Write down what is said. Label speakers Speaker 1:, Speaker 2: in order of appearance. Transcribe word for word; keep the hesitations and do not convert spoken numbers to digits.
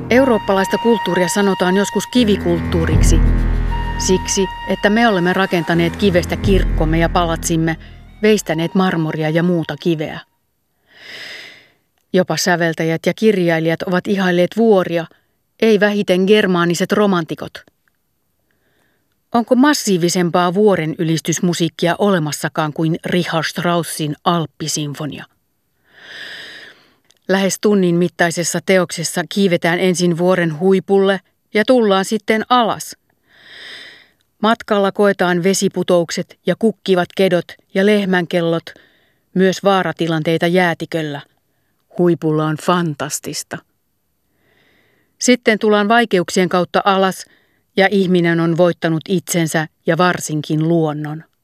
Speaker 1: Eurooppalaista kulttuuria sanotaan joskus kivikulttuuriksi, siksi, että me olemme rakentaneet kivestä kirkkomme ja palatsimme, veistäneet marmoria ja muuta kiveä. Jopa säveltäjät ja kirjailijat ovat ihailleet vuoria, ei vähiten germaaniset romantikot. Onko massiivisempaa vuoren ylistysmusiikkia olemassakaan kuin Richard Straussin Alppisinfonia? Lähes tunnin mittaisessa teoksessa kiivetään ensin vuoren huipulle ja tullaan sitten alas. Matkalla koetaan vesiputoukset ja kukkivat kedot ja lehmänkellot, myös vaaratilanteita jäätiköllä. Huipulla on fantastista. Sitten tullaan vaikeuksien kautta alas ja ihminen on voittanut itsensä ja varsinkin luonnon.